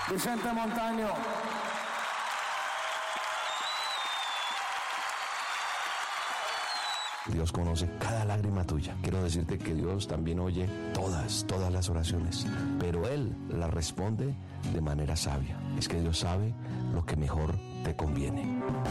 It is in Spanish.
Vicente Montaño. Dios conoce cada lágrima tuya. Quiero decirte que Dios también oye todas las oraciones, pero Él las responde de manera sabia. Es que Dios sabe lo que mejor te conviene.